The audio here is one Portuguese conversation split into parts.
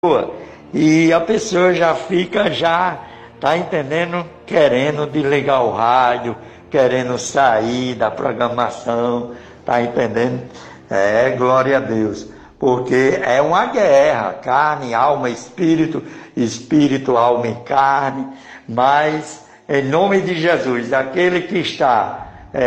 e a pessoa já fica, tá entendendo, querendo desligar o rádio, querendo sair da programação, tá entendendo? Glória a Deus, porque é uma guerra, carne, alma, espírito, espírito, alma e carne, mas em nome de Jesus, aquele que está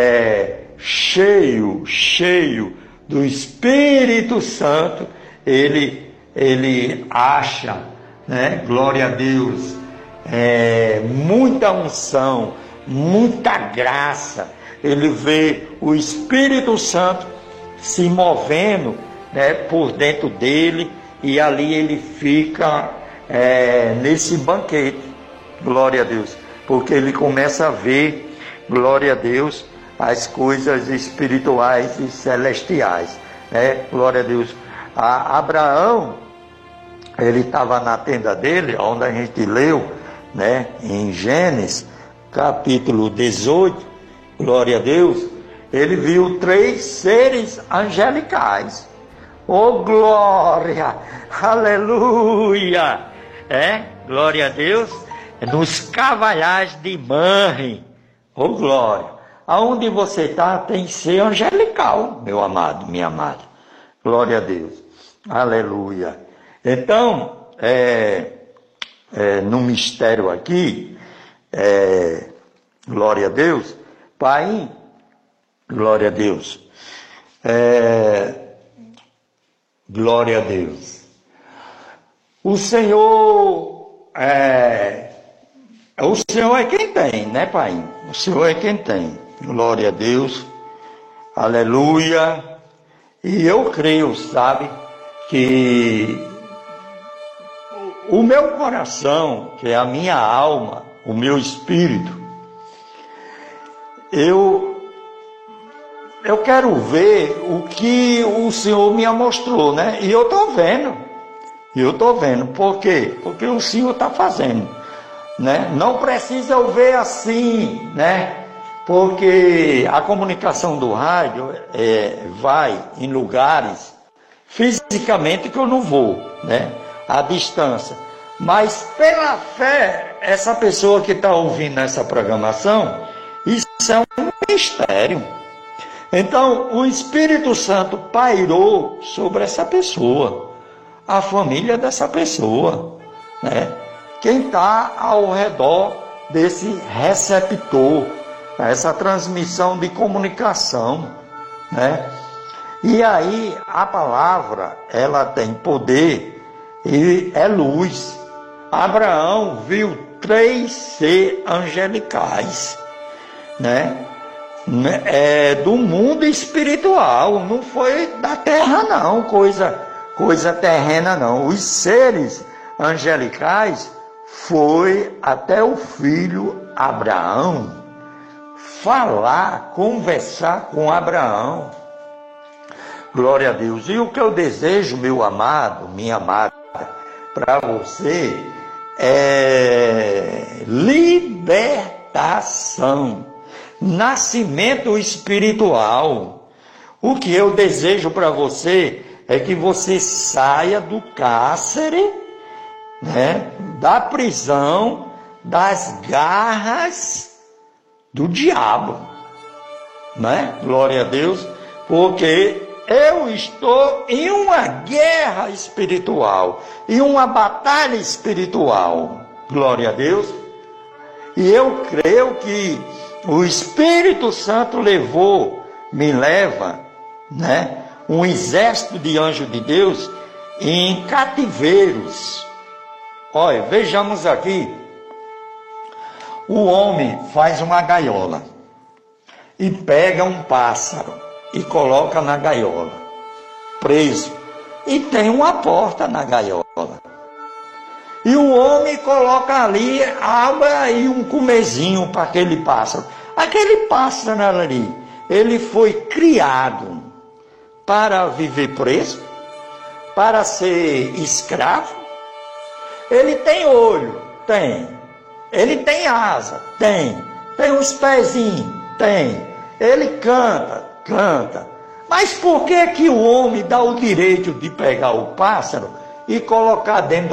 cheio do Espírito Santo, ele acha, né? Glória a Deus, muita unção, muita graça. Ele vê o Espírito Santo se movendo, né, por dentro dele, e ali ele fica nesse banquete, glória a Deus, porque ele começa a ver, glória a Deus, as coisas espirituais e celestiais, né? Glória a Deus. Abraão, ele estava na tenda dele, onde a gente leu, né, em Gênesis, capítulo 18, glória a Deus, ele viu 3 seres angelicais. Oh, glória, aleluia, glória a Deus, nos cavalhais de Manre. Oh, glória, aonde você está tem ser angelical, meu amado, minha amada, glória a Deus, aleluia. Então, no mistério aqui, glória a Deus, Pai, glória a Deus, glória a Deus. O Senhor é quem tem, né, Pai? O Senhor é quem tem. Glória a Deus. Aleluia. E eu creio, sabe, que o meu coração, que é a minha alma, o meu espírito, eu quero ver o que o Senhor me mostrou, né? E eu estou vendo. Por quê? Porque o Senhor está fazendo, né? Não precisa eu ver assim, né? Porque a comunicação do rádio vai em lugares fisicamente que eu não vou, né? À distância. Mas pela fé, essa pessoa que está ouvindo essa programação, isso é um mistério. Então, o Espírito Santo pairou sobre essa pessoa, a família dessa pessoa, né? Quem está ao redor desse receptor, essa transmissão de comunicação, né? E aí, a palavra, ela tem poder e é luz. Abraão viu 3 seres angelicais, né? Do mundo espiritual, não foi da terra não, coisa terrena não. Os seres angelicais foi até o filho Abraão falar, conversar com Abraão. Glória a Deus. E o que eu desejo, meu amado, minha amada, para você é libertação, nascimento espiritual. O que eu desejo para você é que você saia do cárcere, né, da prisão, das garras do diabo, né? Glória a Deus, porque eu estou em uma guerra espiritual, em uma batalha espiritual, glória a Deus, e eu creio que o Espírito Santo me leva, né, um exército de anjos de Deus em cativeiros. Olha, vejamos aqui, o homem faz uma gaiola e pega um pássaro e coloca na gaiola, preso, e tem uma porta na gaiola. E o homem coloca ali água e um comezinho para aquele pássaro. Aquele pássaro ali, ele foi criado para viver preso, para ser escravo. Ele tem olho? Tem. Ele tem asa? Tem. Tem os pezinhos? Tem. Ele canta. Mas por que que o homem dá o direito de pegar o pássaro e colocar dentro